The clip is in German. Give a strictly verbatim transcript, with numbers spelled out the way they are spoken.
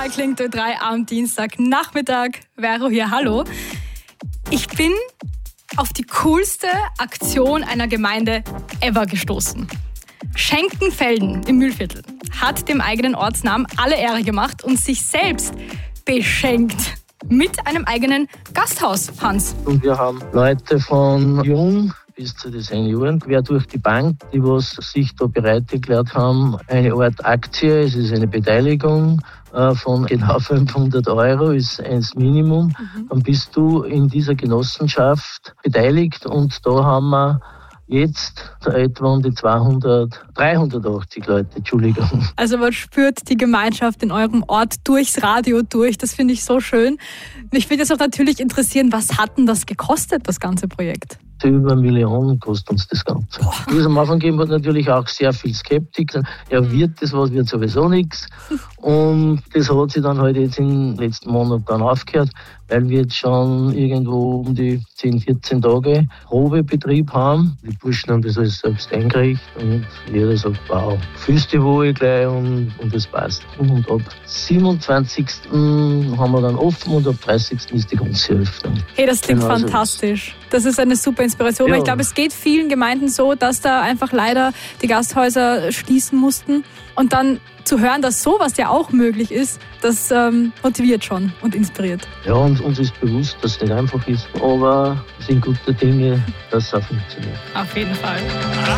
bei Klingt Ö drei am Dienstagnachmittag. Vero hier, hallo. Ich bin auf die coolste Aktion einer Gemeinde ever gestoßen. Schenkenfelden im Mühlviertel hat dem eigenen Ortsnamen alle Ehre gemacht und sich selbst beschenkt mit einem eigenen Gasthaus, Hans. Und wir haben Leute von jung bis zu den Senioren quer durch die Bank, die was sich da bereit erklärt haben, eine Art Aktie, es ist eine Beteiligung äh, von genau fünfhundert Euro, ist eins Minimum. Mhm. Dann bist du in dieser Genossenschaft beteiligt und da haben wir jetzt etwa um die zweihundert, dreihundertachtzig Leute, Entschuldigung. Also man spürt die Gemeinschaft in eurem Ort durchs Radio durch, das finde ich so schön. Mich würde jetzt auch natürlich interessieren, was hat denn das gekostet, das ganze Projekt? Über Millionen kostet uns das Ganze. Wie es am Anfang gegeben hat, natürlich auch sehr viel Skeptik. Ja, wird das was, wird sowieso nichts. Und das hat sich dann halt jetzt im letzten Monat dann aufgehört, weil wir jetzt schon irgendwo um die zehn, vierzehn Tage Probebetrieb haben. Die Burschen haben das alles selbst eingerichtet und jeder sagt, wow, fühlst du wohl gleich und, und das passt. Und ab siebenundzwanzigsten haben wir dann offen und ab dreißigsten ist die ganze Eröffnung. Hey, das klingt genau fantastisch. Das ist eine super Inspiration, ja. weil ich glaube, es geht vielen Gemeinden so, dass da einfach leider die Gasthäuser schließen mussten. Und dann zu hören, dass sowas ja auch möglich ist, das ähm, motiviert schon und inspiriert. Ja, und uns ist bewusst, dass es nicht einfach ist, aber es sind gute Dinge, dass es auch funktioniert. Auf jeden Fall.